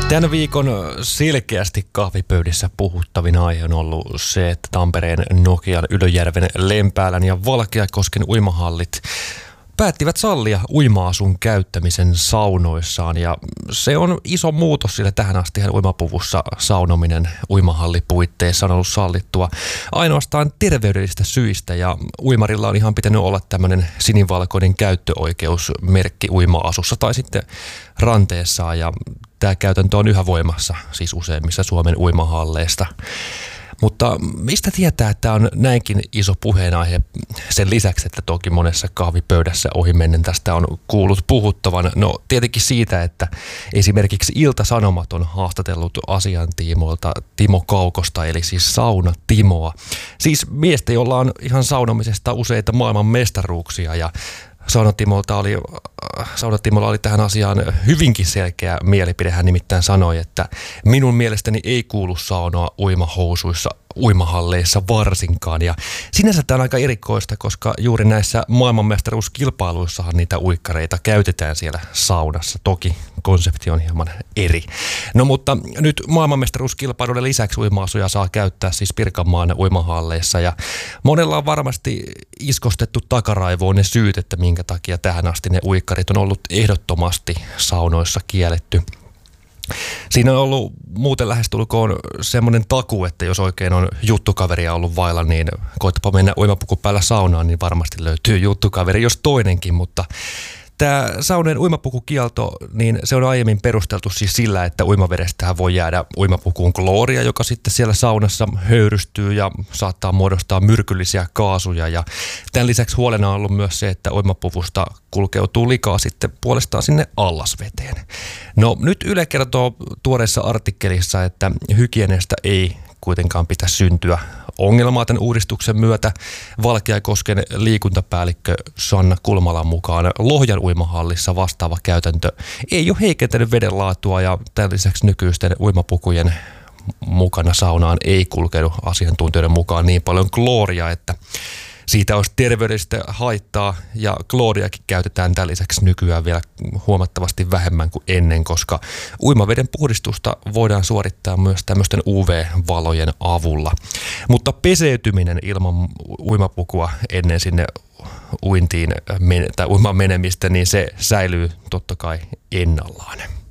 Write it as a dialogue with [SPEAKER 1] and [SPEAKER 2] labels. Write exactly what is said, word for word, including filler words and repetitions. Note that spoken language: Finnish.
[SPEAKER 1] Tämän viikon selkeästi kahvipöydissä puhuttavin aihe on ollut se, että Tampereen Nokian, Ylöjärven, Lempäälän ja Valkeakosken uimahallit päättivät sallia uima-asun käyttämisen saunoissaan, ja se on iso muutos, sillä tähän asti uimapuvussa saunominen uimahallipuitteissa on ollut sallittua ainoastaan terveydellisistä syistä, ja uimarilla on ihan pitänyt olla tämmöinen sinivalkoinen käyttöoikeusmerkki uima-asussa tai sitten ranteessaan, ja tämä käytäntö on yhä voimassa siis useimmissa Suomen uimahalleista. Mutta mistä tietää, että tämä on näinkin iso puheenaihe sen lisäksi, että toki monessa kahvipöydässä ohimennen tästä on kuullut puhuttavan? No tietenkin siitä, että esimerkiksi Ilta-Sanomat on haastatellut asian tiimoilta Timo Kaukosta, eli siis Sauna Timoa. Siis miestä, jolla on ihan saunomisesta useita maailman mestaruuksia, ja Sauna Timolta oli, Sauna Timolla oli tähän asiaan hyvinkin selkeä mielipide. Hän nimittäin sanoi, että minun mielestäni ei kuulu saunoa uimahousuissa uimahalleissa varsinkaan. Ja sinänsä tämä on aika erikoista, koska juuri näissä maailmanmestaruuskilpailuissahan niitä uikkareita käytetään siellä saunassa. Toki konsepti on hieman eri. No mutta nyt maailmanmestaruuskilpailuiden lisäksi uima-asuja saa käyttää siis Pirkanmaan uimahalleissa. Ja monella on varmasti iskostettu takaraivoon ne syyt, että minkä takia tähän asti ne uikkarit on ollut ehdottomasti saunoissa kielletty. Siinä on ollut muuten lähestulkoon semmoinen takuu, että jos oikein on juttukaveria ollut vailla, niin koitapa mennä uimapuku päällä saunaan, niin varmasti löytyy juttukaveri, jos toinenkin, mutta tämä saunojen uimapukukielto, niin se on aiemmin perusteltu siis sillä, että uimavedestähän voi jäädä uimapukuun klooria, joka sitten siellä saunassa höyrystyy ja saattaa muodostaa myrkyllisiä kaasuja. Ja tämän lisäksi huolena on ollut myös se, että uimapuvusta kulkeutuu likaa sitten puolestaan sinne allasveteen. No nyt Yle kertoo tuoreessa artikkelissa, että hygieniasta ei kuitenkaan pitäisi syntyä ongelmaa tämän uudistuksen myötä. Valkeakosken liikuntapäällikkö Sanna Kulmalan mukaan Lohjan uimahallissa vastaava käytäntö ei ole heikentänyt veden laatua, ja tämän lisäksi nykyisten uimapukujen mukana saunaan ei kulkenut asiantuntijoiden mukaan niin paljon klooria, että siitä olisi terveydellistä haittaa, ja klooriakin käytetään tämän lisäksi nykyään vielä huomattavasti vähemmän kuin ennen, koska uimaveden puhdistusta voidaan suorittaa myös tämmöisten U V-valojen avulla. Mutta peseytyminen ilman uimapukua ennen sinne uintiin tai uimaan menemistä, niin se säilyy totta kai ennallaan.